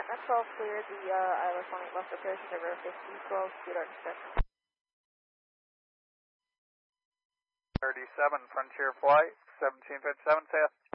Net 12 clear the ILS flying left approach over 5012, sweetheart descent. 37 Frontier Flight, 1757 South.